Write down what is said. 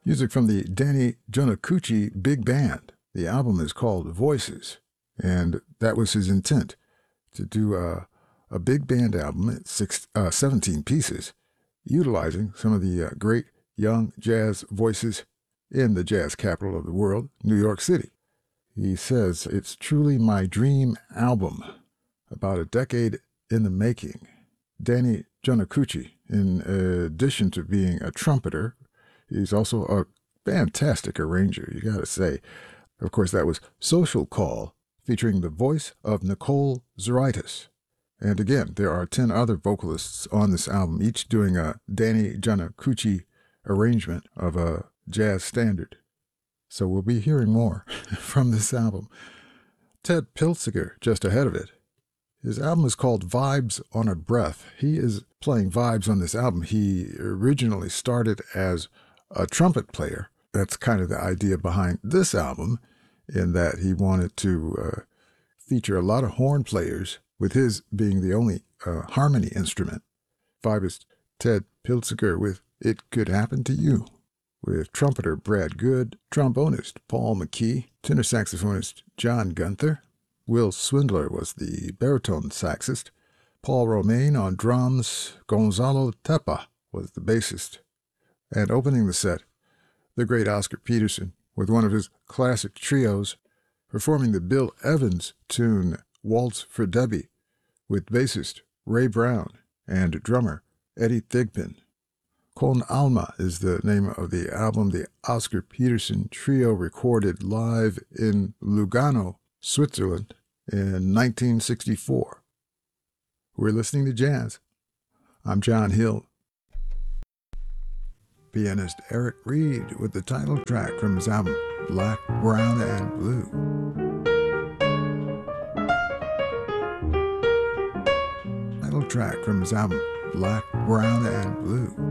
Music from the Danny Jonakuchi Big Band. The album is called Voices, and that was his intent, to do a big band album at 17 pieces, utilizing some of the great young jazz voices in the jazz capital of the world, New York City. He says, "It's truly my dream album, about a decade in the making." Danny Jonakuchi, in addition to being a trumpeter, he's also a fantastic arranger, you gotta say. Of course, that was Social Call, featuring the voice of Nicole Zeraitis. And again, there are 10 other vocalists on this album, each doing a Danny Jonakuchi arrangement of a jazz standard. So we'll be hearing more from this album. Ted Piltziger, just ahead of it. His album is called Vibes on a Breath. He is playing vibes on this album. He originally started as a trumpet player. That's kind of the idea behind this album, in that he wanted to feature a lot of horn players, with his being the only harmony instrument. Vibist Ted Piltziger with It Could Happen to You, with trumpeter Brad Good, trombonist Paul McKee, tenor saxophonist John Gunther. Will Swindler was the baritone saxist. Paul Romaine on drums. Gonzalo Tepa was the bassist. And opening the set, the great Oscar Peterson, with one of his classic trios, performing the Bill Evans tune Waltz for Debbie, with bassist Ray Brown and drummer Eddie Thigpen. Con Alma is the name of the album the Oscar Peterson trio recorded live in Lugano, Switzerland in 1964. We're listening to jazz. I'm John Hill. Pianist Eric Reed with the title track from his album Black, Brown, and Blue. Title track from his album Black, Brown, and Blue.